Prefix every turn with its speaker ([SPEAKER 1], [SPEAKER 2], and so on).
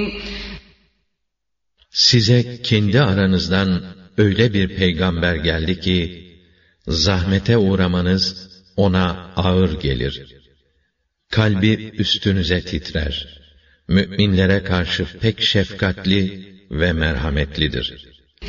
[SPEAKER 1] Size kendi aranızdan öyle bir peygamber geldi ki, zahmete uğramanız ona ağır gelir. Kalbi üstünüze titrer. Müminlere karşı pek şefkatli ve merhametlidir.